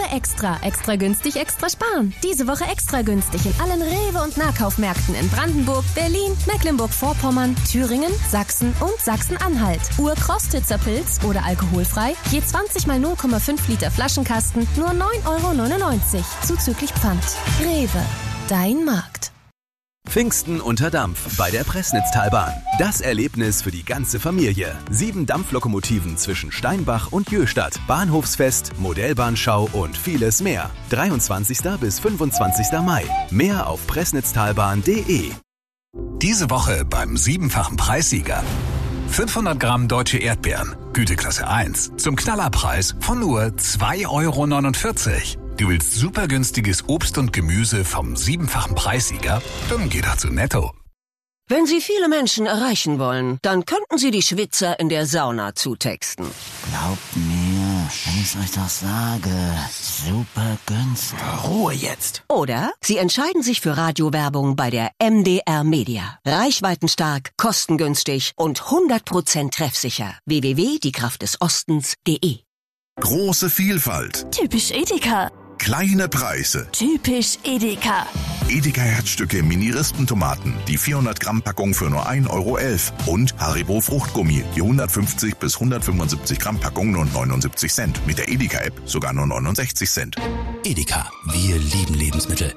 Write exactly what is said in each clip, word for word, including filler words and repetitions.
Extra. Extra günstig, extra sparen. Diese Woche extra günstig in allen Rewe- und Nahkaufmärkten in Brandenburg, Berlin, Mecklenburg-Vorpommern, Thüringen, Sachsen und Sachsen-Anhalt. Ur-Krostitzer Pilz oder alkoholfrei, je zwanzig mal null Komma fünf Liter Flaschenkasten, nur neun Euro neunundneunzig, zuzüglich Pfand. Rewe, dein Markt. Pfingsten unter Dampf bei der Pressnitztalbahn. Das Erlebnis für die ganze Familie. Sieben Dampflokomotiven zwischen Steinbach und Jöhstadt. Bahnhofsfest, Modellbahnschau und vieles mehr. dreiundzwanzigsten bis fünfundzwanzigsten Mai. Mehr auf pressnitztalbahn punkt de. Diese Woche beim siebenfachen Preissieger. fünfhundert Gramm deutsche Erdbeeren, Güteklasse eins, zum Knallerpreis von nur zwei Euro neunundvierzig. Du willst super günstiges Obst und Gemüse vom siebenfachen Preissieger? Dann geh doch zu Netto. Wenn Sie viele Menschen erreichen wollen, dann könnten Sie die Schwitzer in der Sauna zutexten. Glaubt mir, wenn ich euch das sage, super günstig. Ruhe jetzt. Oder Sie entscheiden sich für Radiowerbung bei der M D R Media. Reichweitenstark, kostengünstig und hundert Prozent treffsicher. w w w punkt die kraft des ostens punkt de. Große Vielfalt. Typisch Edeka. Kleine Preise. Typisch Edeka. Edeka Herzstücke Mini-Rispentomaten, die vierhundert Gramm Packung für nur ein Euro elf. Und Haribo Fruchtgummi, die hundertfünfzig bis hundertfünfundsiebzig Gramm Packung nur neunundsiebzig Cent. Mit der Edeka-App sogar nur neunundsechzig Cent. Edeka, wir lieben Lebensmittel.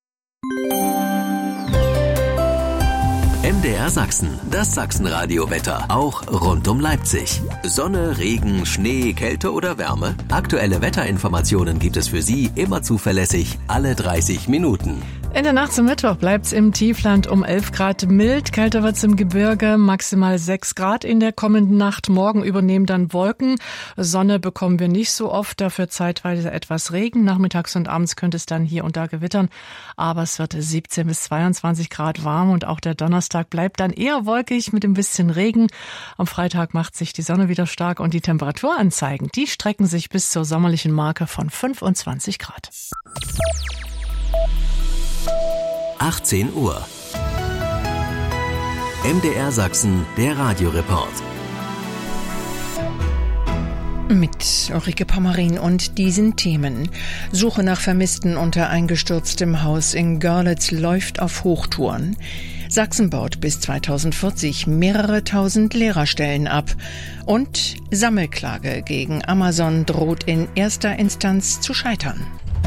M D R Sachsen, das Sachsenradio-Wetter, auch rund um Leipzig. Sonne, Regen, Schnee, Kälte oder Wärme? Aktuelle Wetterinformationen gibt es für Sie immer zuverlässig, alle dreißig Minuten. In der Nacht zum Mittwoch bleibt's im Tiefland um elf Grad mild, kälter wird's im Gebirge, maximal sechs Grad in der kommenden Nacht. Morgen übernehmen dann Wolken. Sonne bekommen wir nicht so oft, dafür zeitweise etwas Regen. Nachmittags und abends könnte es dann hier und da gewittern, aber es wird siebzehn bis zweiundzwanzig Grad warm und auch der Donnerstag bleibt dann eher wolkig mit ein bisschen Regen. Am Freitag macht sich die Sonne wieder stark und die Temperaturanzeigen, die strecken sich bis zur sommerlichen Marke von fünfundzwanzig Grad. achtzehn Uhr. M D R Sachsen, der Radioreport. Mit Ulrike Pommerin und diesen Themen. Suche nach Vermissten unter eingestürztem Haus in Görlitz läuft auf Hochtouren. Sachsen baut bis zweitausendvierzig mehrere tausend Lehrerstellen ab. Und Sammelklage gegen Amazon droht in erster Instanz zu scheitern.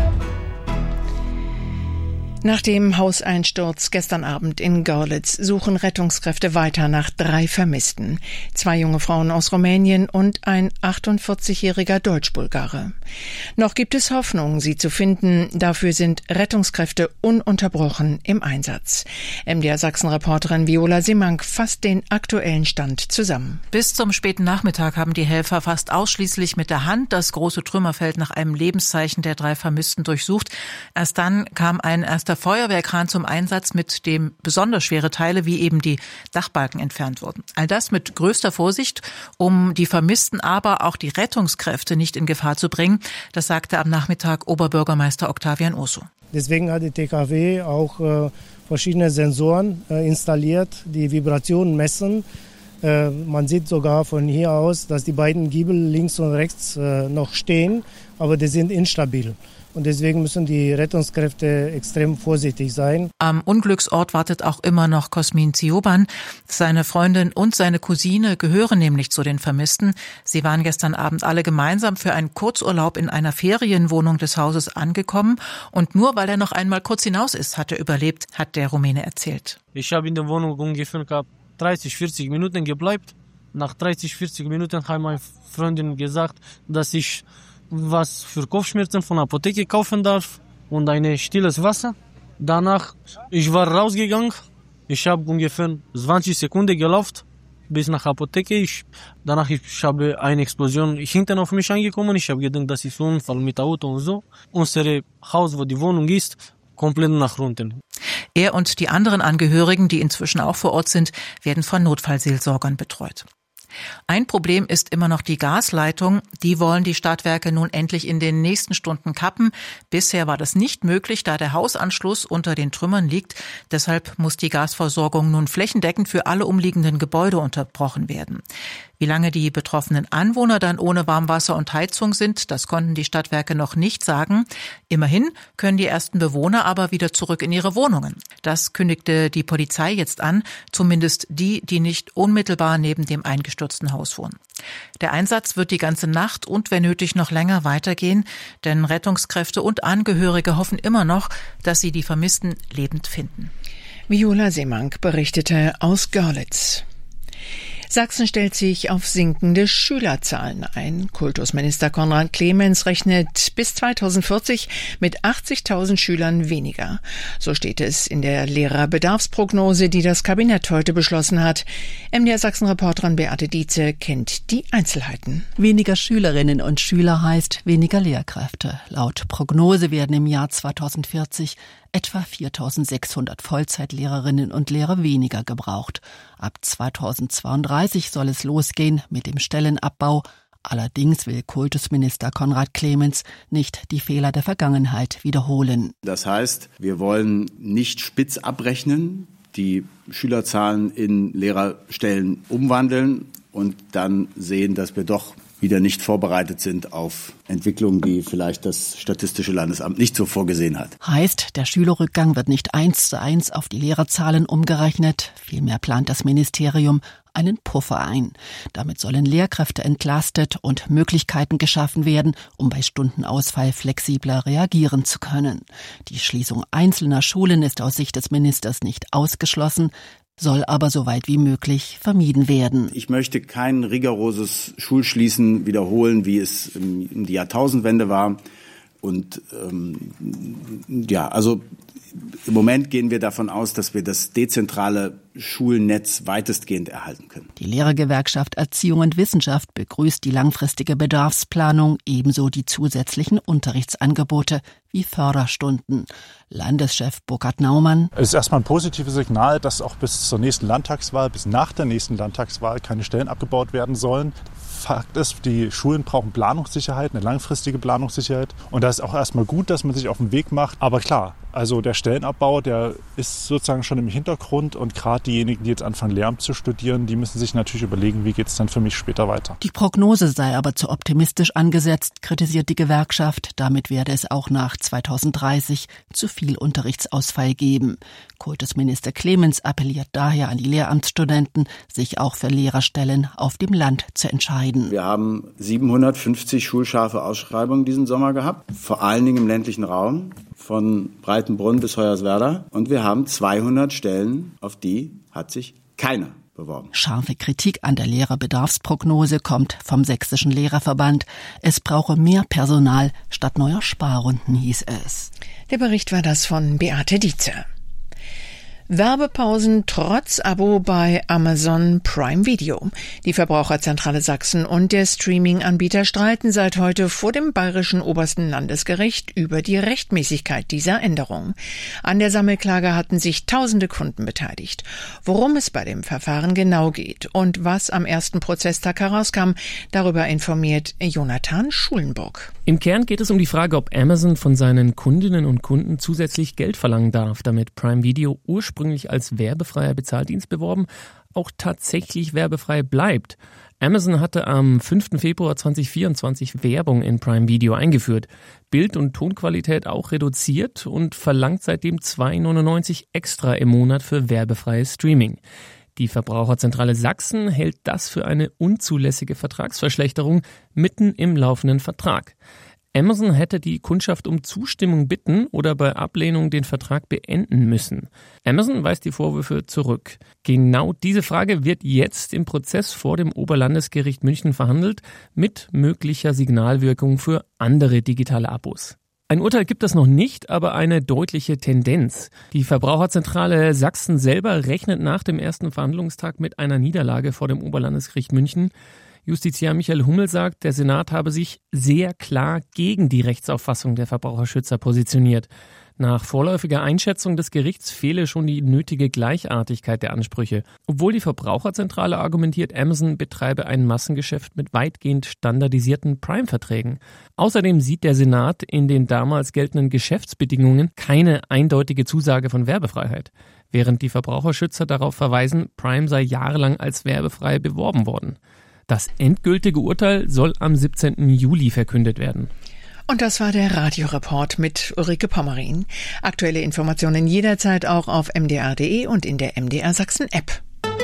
Nach dem Hauseinsturz gestern Abend in Görlitz suchen Rettungskräfte weiter nach drei Vermissten. Zwei junge Frauen aus Rumänien und ein achtundvierzigjähriger Deutsch-Bulgare. Noch gibt es Hoffnung, sie zu finden. Dafür sind Rettungskräfte ununterbrochen im Einsatz. M D R Sachsen-Reporterin Viola Simank fasst den aktuellen Stand zusammen. Bis zum späten Nachmittag haben die Helfer fast ausschließlich mit der Hand das große Trümmerfeld nach einem Lebenszeichen der drei Vermissten durchsucht. Erst dann kam ein erster Feuerwehrkran zum Einsatz, mit dem besonders schwere Teile wie eben die Dachbalken entfernt wurden. All das mit größter Vorsicht, um die Vermissten, aber auch die Rettungskräfte nicht in Gefahr zu bringen. Das sagte am Nachmittag Oberbürgermeister Octavian Urso. Deswegen hat die T K W auch äh, verschiedene Sensoren äh, installiert, die Vibrationen messen. Äh, man sieht sogar von hier aus, dass die beiden Giebel links und rechts äh, noch stehen, aber die sind instabil. Und deswegen müssen die Rettungskräfte extrem vorsichtig sein. Am Unglücksort wartet auch immer noch Cosmin Zioban. Seine Freundin und seine Cousine gehören nämlich zu den Vermissten. Sie waren gestern Abend alle gemeinsam für einen Kurzurlaub in einer Ferienwohnung des Hauses angekommen. Und nur weil er noch einmal kurz hinaus ist, hat er überlebt, hat der Rumäne erzählt. Ich habe in der Wohnung ungefähr dreißig, vierzig Minuten gebleibt. Nach dreißig, vierzig Minuten hat meine Freundin gesagt, dass ich was für Kopfschmerzen von der Apotheke kaufen darf und ein stilles Wasser. Danach, ich war rausgegangen. Ich habe ungefähr zwanzig Sekunden gelaufen bis nach der Apotheke. Ich, danach ich habe eine Explosion hinten auf mich angekommen. Ich habe gedacht, das ist ein Unfall mit Auto und so. Unser Haus, wo die Wohnung ist, komplett nach unten. Er und die anderen Angehörigen, die inzwischen auch vor Ort sind, werden von Notfallseelsorgern betreut. Ein Problem ist immer noch die Gasleitung. Die wollen die Stadtwerke nun endlich in den nächsten Stunden kappen. Bisher war das nicht möglich, da der Hausanschluss unter den Trümmern liegt. Deshalb muss die Gasversorgung nun flächendeckend für alle umliegenden Gebäude unterbrochen werden. Wie lange die betroffenen Anwohner dann ohne Warmwasser und Heizung sind, das konnten die Stadtwerke noch nicht sagen. Immerhin können die ersten Bewohner aber wieder zurück in ihre Wohnungen. Das kündigte die Polizei jetzt an, zumindest die, die nicht unmittelbar neben dem eingestürzten Haus wohnen. Der Einsatz wird die ganze Nacht und wenn nötig noch länger weitergehen, denn Rettungskräfte und Angehörige hoffen immer noch, dass sie die Vermissten lebend finden. Viola Seemank berichtete aus Görlitz. Sachsen stellt sich auf sinkende Schülerzahlen ein. Kultusminister Konrad Clemens rechnet bis zweitausendvierzig mit achtzigtausend Schülern weniger. So steht es in der Lehrerbedarfsprognose, die das Kabinett heute beschlossen hat. M D R Sachsen-Reporterin Beate Dietze kennt die Einzelheiten. Weniger Schülerinnen und Schüler heißt weniger Lehrkräfte. Laut Prognose werden im Jahr zweitausendvierzig etwa viertausendsechshundert Vollzeitlehrerinnen und Lehrer weniger gebraucht. Ab zweitausendzweiunddreißig soll es losgehen mit dem Stellenabbau. Allerdings will Kultusminister Konrad Clemens nicht die Fehler der Vergangenheit wiederholen. Das heißt, wir wollen nicht spitz abrechnen, die Schülerzahlen in Lehrerstellen umwandeln und dann sehen, dass wir doch wieder nicht vorbereitet sind auf Entwicklungen, die vielleicht das Statistische Landesamt nicht so vorgesehen hat. Heißt, der Schülerrückgang wird nicht eins zu eins auf die Lehrerzahlen umgerechnet. Vielmehr plant das Ministerium einen Puffer ein. Damit sollen Lehrkräfte entlastet und Möglichkeiten geschaffen werden, um bei Stundenausfall flexibler reagieren zu können. Die Schließung einzelner Schulen ist aus Sicht des Ministers nicht ausgeschlossen, soll aber so weit wie möglich vermieden werden. Ich möchte kein rigoroses Schulschließen wiederholen, wie es um die Jahrtausendwende war. Und ähm, ja, also im Moment gehen wir davon aus, dass wir das dezentrale Schulnetz weitestgehend erhalten können. Die Lehrergewerkschaft Erziehung und Wissenschaft begrüßt die langfristige Bedarfsplanung, ebenso die zusätzlichen Unterrichtsangebote wie Förderstunden. Landeschef Burkhard Naumann: Es ist erstmal ein positives Signal, dass auch bis zur nächsten Landtagswahl, bis nach der nächsten Landtagswahl keine Stellen abgebaut werden sollen. Fakt ist, die Schulen brauchen Planungssicherheit, eine langfristige Planungssicherheit. Und da ist auch erstmal gut, dass man sich auf den Weg macht. Aber klar, also der Stellenabbau, der ist sozusagen schon im Hintergrund. Und gerade diejenigen, die jetzt anfangen, Lehramt zu studieren, die müssen sich natürlich überlegen, wie geht es dann für mich später weiter. Die Prognose sei aber zu optimistisch angesetzt, kritisiert die Gewerkschaft. Damit werde es auch nach zweitausenddreißig zu viel Unterrichtsausfall geben. Kultusminister Clemens appelliert daher an die Lehramtsstudenten, sich auch für Lehrerstellen auf dem Land zu entscheiden. Wir haben siebenhundertfünfzig schulscharfe Ausschreibungen diesen Sommer gehabt, vor allen Dingen im ländlichen Raum, von Breitenbrunn bis Hoyerswerda. Und wir haben zweihundert Stellen, auf die hat sich keiner beworben. Scharfe Kritik an der Lehrerbedarfsprognose kommt vom Sächsischen Lehrerverband. Es brauche mehr Personal statt neuer Sparrunden, hieß es. Der Bericht war das von Beate Dietze. Werbepausen trotz Abo bei Amazon Prime Video. Die Verbraucherzentrale Sachsen und der Streaming-Anbieter streiten seit heute vor dem Bayerischen Obersten Landesgericht über die Rechtmäßigkeit dieser Änderung. An der Sammelklage hatten sich tausende Kunden beteiligt. Worum es bei dem Verfahren genau geht und was am ersten Prozesstag herauskam, darüber informiert Jonathan Schulenburg. Im Kern geht es um die Frage, ob Amazon von seinen Kundinnen und Kunden zusätzlich Geld verlangen darf, damit Prime Video ursprünglich als werbefreier Bezahldienst beworben, auch tatsächlich werbefrei bleibt. Amazon hatte am fünften Februar zweitausendvierundzwanzig Werbung in Prime Video eingeführt, Bild- und Tonqualität auch reduziert und verlangt seitdem zwei Euro neunundneunzig extra im Monat für werbefreies Streaming. Die Verbraucherzentrale Sachsen hält das für eine unzulässige Vertragsverschlechterung mitten im laufenden Vertrag. Amazon hätte die Kundschaft um Zustimmung bitten oder bei Ablehnung den Vertrag beenden müssen. Amazon weist die Vorwürfe zurück. Genau diese Frage wird jetzt im Prozess vor dem Oberlandesgericht München verhandelt, mit möglicher Signalwirkung für andere digitale Abos. Ein Urteil gibt es noch nicht, aber eine deutliche Tendenz. Die Verbraucherzentrale Sachsen selber rechnet nach dem ersten Verhandlungstag mit einer Niederlage vor dem Oberlandesgericht München. Justiziar Michael Hummel sagt, der Senat habe sich sehr klar gegen die Rechtsauffassung der Verbraucherschützer positioniert. Nach vorläufiger Einschätzung des Gerichts fehle schon die nötige Gleichartigkeit der Ansprüche. Obwohl die Verbraucherzentrale argumentiert, Amazon betreibe ein Massengeschäft mit weitgehend standardisierten Prime-Verträgen. Außerdem sieht der Senat in den damals geltenden Geschäftsbedingungen keine eindeutige Zusage von Werbefreiheit, während die Verbraucherschützer darauf verweisen, Prime sei jahrelang als werbefrei beworben worden. Das endgültige Urteil soll am siebzehnten Juli verkündet werden. Und das war der Radioreport mit Ulrike Pommerin. Aktuelle Informationen jederzeit auch auf m d r punkt d e und in der M D R Sachsen App.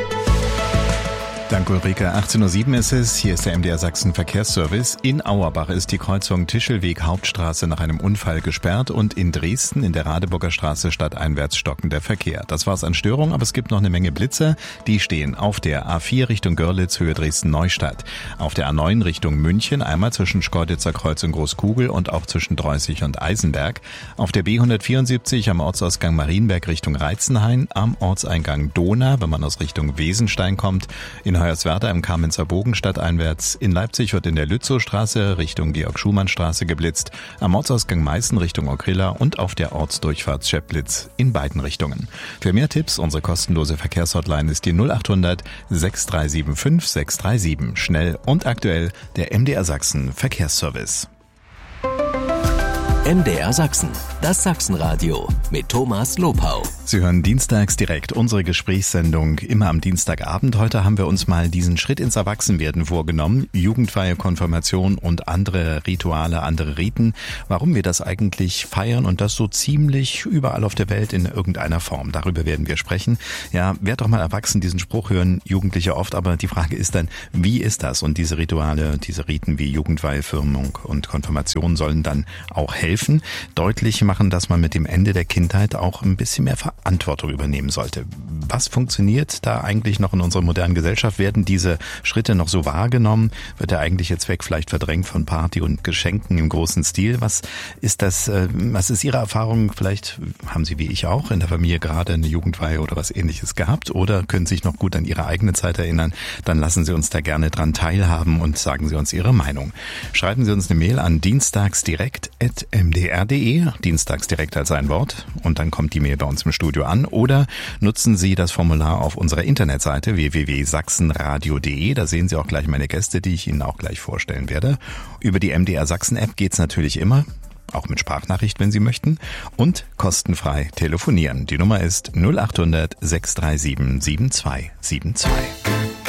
Danke Ulrike. achtzehn Uhr sieben ist es. Hier ist der M D R Sachsen Verkehrsservice. In Auerbach ist die Kreuzung Tischelweg Hauptstraße nach einem Unfall gesperrt und in Dresden in der Radeburger Straße stadteinwärts stockender Verkehr. Das war's an Störungen, aber es gibt noch eine Menge Blitzer. Die stehen auf der A vier Richtung Görlitz, Höhe Dresden-Neustadt. Auf der A neun Richtung München, einmal zwischen Schkeuditzer Kreuz und Großkugel und auch zwischen Dreußig und Eisenberg. Auf der B hundertvierundsiebzig am Ortsausgang Marienberg Richtung Reitzenhain, am Ortseingang Dohna, wenn man aus Richtung Wesenstein kommt. In Hoyerswerda im Kamenzer Bogen stadteinwärts. In Leipzig wird in der Lützowstraße Richtung Georg-Schumann-Straße geblitzt. Am Ortsausgang Meißen Richtung Okrilla und auf der Ortsdurchfahrt Schöpplitz in beiden Richtungen. Für mehr Tipps, unsere kostenlose Verkehrshotline ist die null acht hundert sechs drei sieben fünf sechs drei sieben. Schnell und aktuell der M D R Sachsen Verkehrsservice. M D R Sachsen, das Sachsenradio mit Thomas Lopau. Sie hören dienstags direkt unsere Gesprächssendung immer am Dienstagabend. Heute haben wir uns mal diesen Schritt ins Erwachsenwerden vorgenommen. Jugendweihe, Konfirmation und andere Rituale, andere Riten. Warum wir das eigentlich feiern und das so ziemlich überall auf der Welt in irgendeiner Form. Darüber werden wir sprechen. Ja, werd doch mal erwachsen, diesen Spruch hören Jugendliche oft, aber die Frage ist dann, wie ist das? Und diese Rituale, diese Riten wie Jugendweihe, Firmung und Konfirmation sollen dann auch helfen, deutlich machen, dass man mit dem Ende der Kindheit auch ein bisschen mehr Verantwortung übernehmen sollte. Was funktioniert da eigentlich noch in unserer modernen Gesellschaft? Werden diese Schritte noch so wahrgenommen? Wird der eigentliche Zweck vielleicht verdrängt von Party und Geschenken im großen Stil? Was ist das, was ist Ihre Erfahrung? Vielleicht haben Sie wie ich auch in der Familie gerade eine Jugendweihe oder was Ähnliches gehabt oder können sich noch gut an Ihre eigene Zeit erinnern? Dann lassen Sie uns da gerne dran teilhaben und sagen Sie uns Ihre Meinung. Schreiben Sie uns eine Mail an dienstagsdirekt at m d r punkt d e, dienstagsdirekt als ein Wort, und dann kommt die Mail bei uns im Studio an, oder nutzen Sie das Formular auf unserer Internetseite w w w punkt sachsenradio punkt d e, da sehen Sie auch gleich meine Gäste, die ich Ihnen auch gleich vorstellen werde. Über die M D R Sachsen App geht's natürlich immer, auch mit Sprachnachricht, wenn Sie möchten, und kostenfrei telefonieren. Die Nummer ist null acht hundert sechs drei sieben sieben zwei sieben zwei.